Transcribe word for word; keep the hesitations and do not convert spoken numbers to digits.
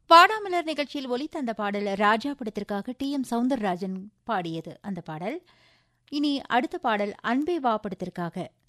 பாடாமலர் நிகழ்ச்சியில் ஒலித்த அந்த பாடல் ராஜா படத்திற்காக டி எம் சவுந்தரராஜன் பாடியது. அந்த பாடல். இனி அடுத்த பாடல் அன்பே வா படத்திற்காக